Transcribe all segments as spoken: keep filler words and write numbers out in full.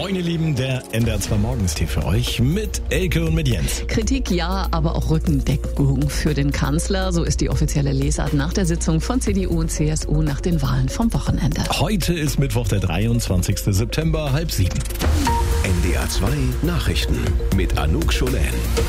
Moin ihr Lieben, der N D R zwei Morgenstee für euch mit Elke und mit Jens. Kritik ja, aber auch Rückendeckung für den Kanzler. So ist die offizielle Lesart nach der Sitzung von C D U und C S U nach den Wahlen vom Wochenende. Heute ist Mittwoch, der dreiundzwanzigster September, halb sieben. N D R zwei Nachrichten mit Anouk Scholen.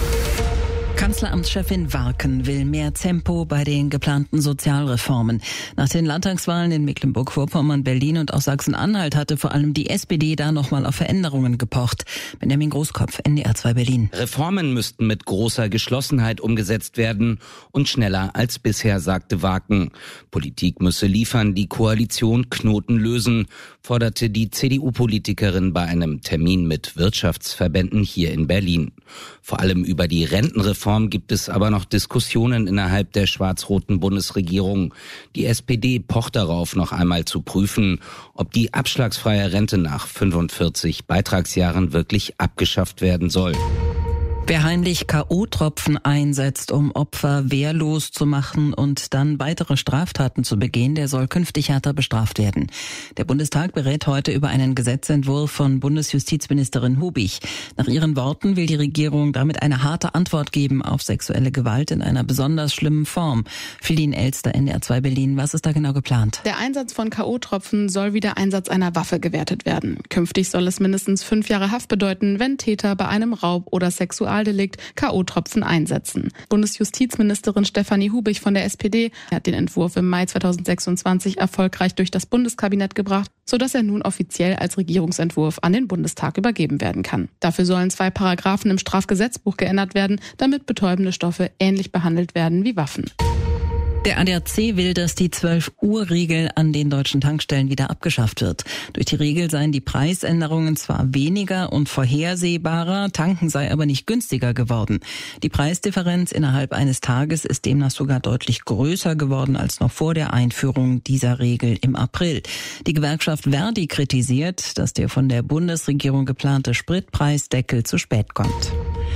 Kanzleramtschefin Warken will mehr Tempo bei den geplanten Sozialreformen. Nach den Landtagswahlen in Mecklenburg-Vorpommern, Berlin und auch Sachsen-Anhalt hatte vor allem die S P D da nochmal auf Veränderungen gepocht. Benjamin Großkopf, N D R zwei Berlin. Reformen müssten mit großer Geschlossenheit umgesetzt werden und schneller als bisher, sagte Warken. Politik müsse liefern, die Koalition Knoten lösen, forderte die C D U-Politikerin bei einem Termin mit Wirtschaftsverbänden hier in Berlin. Vor allem über die Rentenreform gibt es aber noch Diskussionen innerhalb der schwarz-roten Bundesregierung. Die S P D pocht darauf, noch einmal zu prüfen, ob die abschlagsfreie Rente nach fünfundvierzig Beitragsjahren wirklich abgeschafft werden soll. Wer heimlich K O-Tropfen einsetzt, um Opfer wehrlos zu machen und dann weitere Straftaten zu begehen, der soll künftig härter bestraft werden. Der Bundestag berät heute über einen Gesetzentwurf von Bundesjustizministerin Hubig. Nach ihren Worten will die Regierung damit eine harte Antwort geben auf sexuelle Gewalt in einer besonders schlimmen Form. Feline Elster, N D R zwei Berlin. Was ist da genau geplant? Der Einsatz von K O-Tropfen soll wie der Einsatz einer Waffe gewertet werden. Künftig soll es mindestens fünf Jahre Haft bedeuten, wenn Täter bei einem Raub oder Sexualdelikt K O-Tropfen einsetzen. Bundesjustizministerin Stefanie Hubig von der S P D hat den Entwurf im Mai zweitausendsechsundzwanzig erfolgreich durch das Bundeskabinett gebracht, sodass er nun offiziell als Regierungsentwurf an den Bundestag übergeben werden kann. Dafür sollen zwei Paragraphen im Strafgesetzbuch geändert werden, damit betäubende Stoffe ähnlich behandelt werden wie Waffen. Der A D A C will, dass die zwölf Uhr Regel an den deutschen Tankstellen wieder abgeschafft wird. Durch die Regel seien die Preisänderungen zwar weniger und vorhersehbarer, tanken sei aber nicht günstiger geworden. Die Preisdifferenz innerhalb eines Tages ist demnach sogar deutlich größer geworden als noch vor der Einführung dieser Regel im April. Die Gewerkschaft Verdi kritisiert, dass der von der Bundesregierung geplante Spritpreisdeckel zu spät kommt.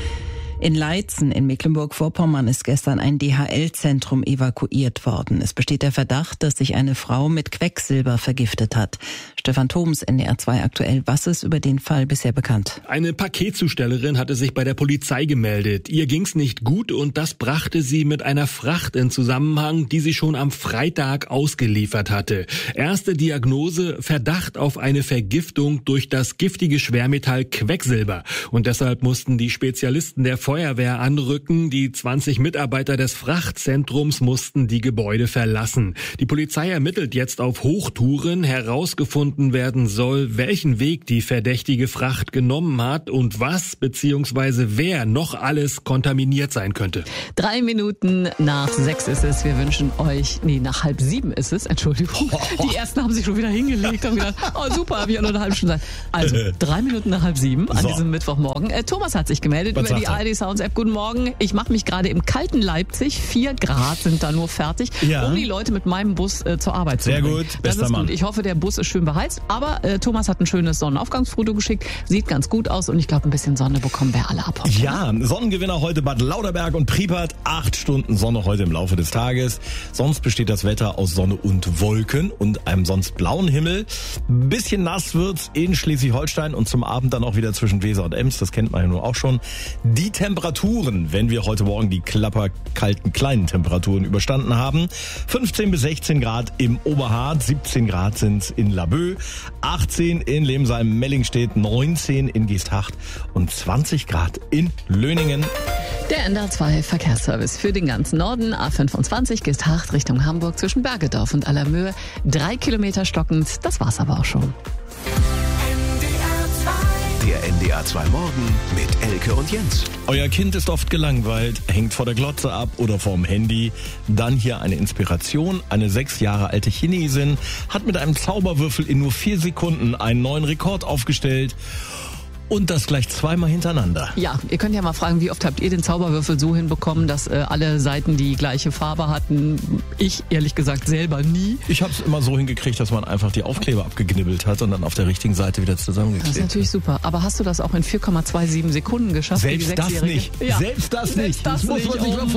In Leitzen in Mecklenburg-Vorpommern ist gestern ein D H L-Zentrum evakuiert worden. Es besteht der Verdacht, dass sich eine Frau mit Quecksilber vergiftet hat. Stefan Thoms, N D R zwei aktuell. Was ist über den Fall bisher bekannt? Eine Paketzustellerin hatte sich bei der Polizei gemeldet. Ihr ging's nicht gut und das brachte sie mit einer Fracht in Zusammenhang, die sie schon am Freitag ausgeliefert hatte. Erste Diagnose: Verdacht auf eine Vergiftung durch das giftige Schwermetall Quecksilber. Und deshalb mussten die Spezialisten der Feuerwehr anrücken. Die zwanzig Mitarbeiter des Frachtzentrums mussten die Gebäude verlassen. Die Polizei ermittelt jetzt auf Hochtouren. Herausgefunden werden soll, welchen Weg die verdächtige Fracht genommen hat und was bzw. wer noch alles kontaminiert sein könnte. Drei Minuten nach sechs ist es. Wir wünschen euch, nee, nach halb sieben ist es, Entschuldigung. Die ersten haben sich schon wieder hingelegt und gedacht, oh super, habe ich auch noch eine halbe Stunde Zeit. Also drei Minuten nach halb sieben an So. diesem Mittwochmorgen. Äh, Thomas hat sich gemeldet Was über die sagt er? A R D Sounds App. Guten Morgen. Ich mache mich gerade im kalten Leipzig. Vier Grad sind da nur fertig, Ja. um die Leute mit meinem Bus äh, zur Arbeit zu Sehr bringen. gut, Das bester ist Mann. gut. Ich hoffe, der Bus ist schön beheizt. Aber äh, Thomas hat ein schönes Sonnenaufgangsfoto geschickt. Sieht ganz gut aus und ich glaube, ein bisschen Sonne bekommen wir alle ab heute. Ja, Sonnengewinner heute Bad Lauterberg und Pripyat. Acht Stunden Sonne heute im Laufe des Tages. Sonst besteht das Wetter aus Sonne und Wolken und einem sonst blauen Himmel. Ein bisschen nass wird's in Schleswig-Holstein und zum Abend dann auch wieder zwischen Weser und Ems. Das kennt man ja nun auch schon. Die Temperaturen, wenn wir heute Morgen die klapperkalten kleinen Temperaturen überstanden haben. fünfzehn bis sechzehn Grad im Oberharz, siebzehn Grad sind's in Laboe, achtzehn in Lemsheim, Mellingstedt, neunzehn in Geesthacht und zwanzig Grad in Löningen. Der N D R zwei Verkehrsservice für den ganzen Norden. A fünfundzwanzig Geesthacht Richtung Hamburg zwischen Bergedorf und Allermöhe. Drei Kilometer stockend, das war's aber auch schon. Der N D R zwei Morgen mit Elke und Jens. Euer Kind ist oft gelangweilt, hängt vor der Glotze ab oder vorm Handy. Dann hier eine Inspiration. Eine sechs Jahre alte Chinesin hat mit einem Zauberwürfel in nur vier Sekunden einen neuen Rekord aufgestellt. Und das gleich zweimal hintereinander. Ja, ihr könnt ja mal fragen, wie oft habt ihr den Zauberwürfel so hinbekommen, dass äh, alle Seiten die gleiche Farbe hatten? Ich ehrlich gesagt selber nie. Ich habe es immer so hingekriegt, dass man einfach die Aufkleber abgeknibbelt hat und dann auf der richtigen Seite wieder zusammengeklebt. Das ist natürlich super. Aber hast du das auch in vier Komma siebenundzwanzig Sekunden geschafft? Selbst das nicht. Ja. Selbst das Selbst nicht. das muss nicht. man sich Oh mal